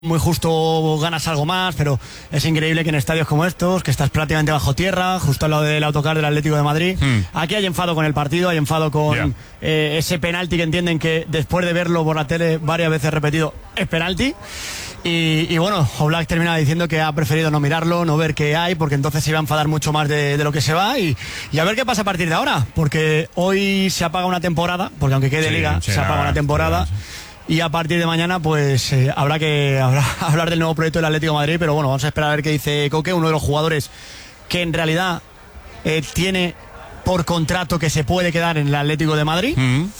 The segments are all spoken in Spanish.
muy justo ganas algo más, pero es increíble que en estadios como estos, que estás prácticamente bajo tierra, justo al lado del autocar del Atlético de Madrid, aquí hay enfado con el partido, hay enfado con ese penalti que entienden que después de verlo por la tele varias veces repetido, es penalti. Y bueno, Oblak termina diciendo que ha preferido no mirarlo, no ver qué hay, porque entonces se iba a enfadar mucho más de lo que se va y a ver qué pasa a partir de ahora, porque hoy se apaga una temporada, porque aunque quede liga, se apaga una temporada. Y a partir de mañana pues habrá que hablar del nuevo proyecto del Atlético de Madrid, pero bueno, vamos a esperar a ver qué dice Coque, uno de los jugadores que en realidad tiene por contrato que se puede quedar en el Atlético de Madrid.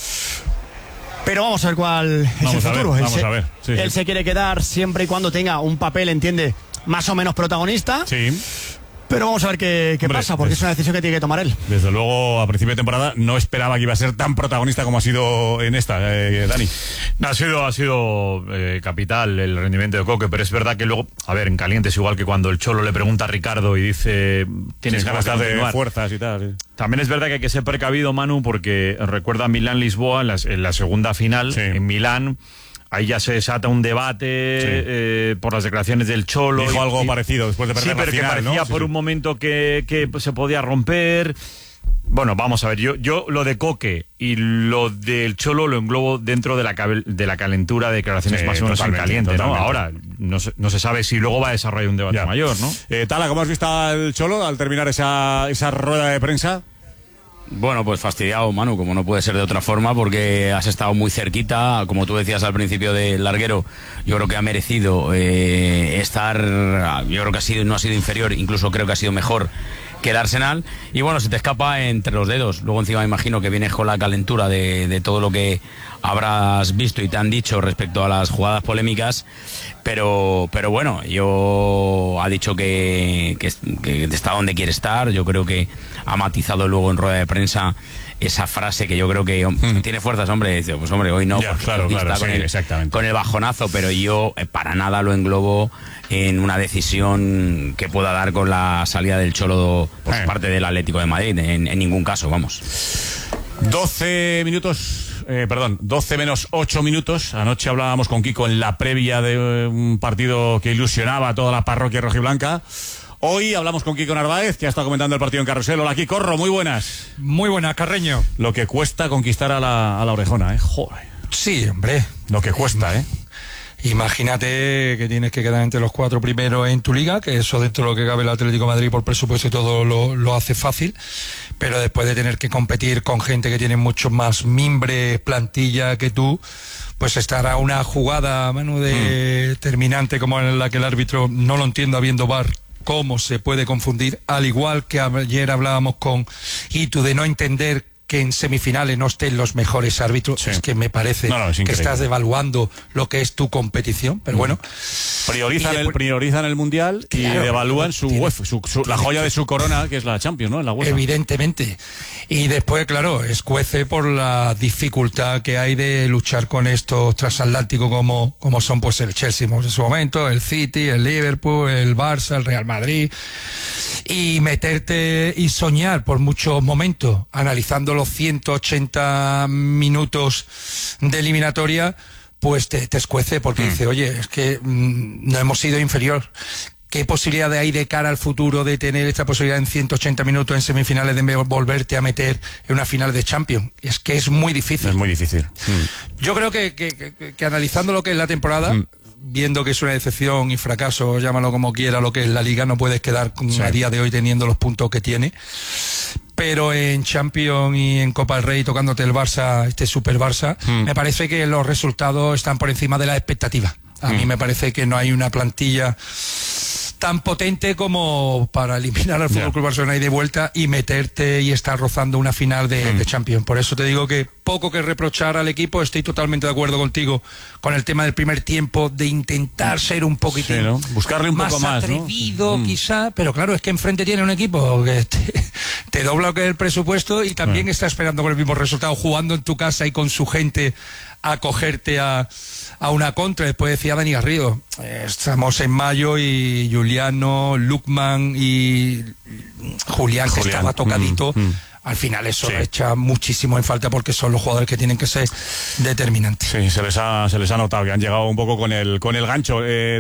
Pero vamos a ver cuál es el futuro. Él se quiere quedar siempre y cuando tenga un papel, entiende, más o menos protagonista. Sí. Pero vamos a ver qué pasa, porque es una decisión que tiene que tomar él. Desde luego, a principio de temporada no esperaba que iba a ser tan protagonista como ha sido en esta, Dani. Ha sido capital el rendimiento de Coque, pero es verdad que luego, a ver, en caliente es igual que cuando el Cholo le pregunta a Ricardo y dice, ¿tienes ganas de fuerzas y tal? También es verdad que hay que ser precavido, Manu, porque recuerda Milán-Lisboa en la segunda final, en Milán. Ahí ya se desata un debate por las declaraciones del Cholo. Dijo algo parecido después de perder la final, que parecía por un momento que se podía romper. Bueno, vamos a ver, yo lo de Coque y lo del Cholo lo englobo dentro de la calentura de declaraciones más o menos en caliente, ¿no? Ahora, no se sabe si luego va a desarrollar un debate mayor, ¿no? Tala, ¿cómo has visto al Cholo al terminar esa rueda de prensa? Bueno, pues fastidiado, Manu, como no puede ser de otra forma, porque has estado muy cerquita, como tú decías al principio del larguero, yo creo que ha merecido estar, yo creo que no ha sido inferior, incluso creo que ha sido mejor que el Arsenal, y bueno, se te escapa entre los dedos. Luego encima me imagino que vienes con la calentura de todo lo que habrás visto y te han dicho respecto a las jugadas polémicas, pero bueno, ha dicho que está donde quiere estar. Yo creo que ha matizado luego en rueda de prensa esa frase que yo creo que tiene fuerzas, hombre. Dice, pues hombre, hoy no, claro, está con el bajonazo, pero yo para nada lo englobo en una decisión que pueda dar con la salida del Cholo por parte del Atlético de Madrid, en ningún caso, vamos. 12 menos 8 minutos. Anoche hablábamos con Kiko en la previa de un partido que ilusionaba a toda la parroquia rojiblanca. Hoy hablamos con Kiko Narváez, que ha estado comentando el partido en Carrusel. Hola, Kiko, muy buenas. Muy buenas, Carreño. Lo que cuesta conquistar a la orejona, Joder. Sí, hombre. Lo que cuesta, Imagínate que tienes que quedar entre los 4 primeros en tu liga, que eso dentro de lo que cabe el Atlético de Madrid por presupuesto y todo lo hace fácil, pero después de tener que competir con gente que tiene mucho más mimbre, plantilla que tú, pues estará una jugada, Manu, determinante como en la que el árbitro, no lo entiendo habiendo VAR, cómo se puede confundir, al igual que ayer hablábamos con Itu de no entender que en semifinales no estén los mejores árbitros. Es que me parece que estás devaluando lo que es tu competición, pero bueno. Priorizan el Mundial y devalúan la joya de su corona, que es la Champions, ¿no? En la UEFA. Evidentemente. Y después, claro, escuece por la dificultad que hay de luchar con estos transatlánticos como son pues el Chelsea en su momento, el City, el Liverpool, el Barça, el Real Madrid. Y meterte y soñar por muchos momentos, analizando los 180 minutos de eliminatoria, pues te escuece, porque dice, oye, es que no hemos sido inferior. ¿Qué posibilidad hay de cara al futuro de tener esta posibilidad en 180 minutos en semifinales de volverte a meter en una final de Champions? Es que es muy difícil. Es muy difícil. Yo creo que analizando lo que es la temporada, viendo que es una decepción y fracaso, llámalo como quiera, lo que es la Liga, no puedes quedar a día de hoy teniendo los puntos que tiene. Pero en Champions y en Copa del Rey, tocándote el Barça, este Super Barça, me parece que los resultados están por encima de las expectativas. A mí me parece que no hay una plantilla tan potente como para eliminar al Fútbol Club Barcelona y de vuelta y meterte y estar rozando una final de Champions. Por eso te digo que poco que reprochar al equipo. Estoy totalmente de acuerdo contigo con el tema del primer tiempo, de intentar ser un poquitín buscarle un poco más atrevido, quizá, pero claro, es que enfrente tiene un equipo que te dobla lo que es el presupuesto y también está esperando con el mismo resultado, jugando en tu casa y con su gente a cogerte a una contra. Después decía Dani Garrido, estamos en mayo y Juliano, Lukman y Julián, que estaba tocadito, al final eso echa muchísimo en falta porque son los jugadores que tienen que ser determinantes. Sí, se les ha notado que han llegado un poco con el gancho.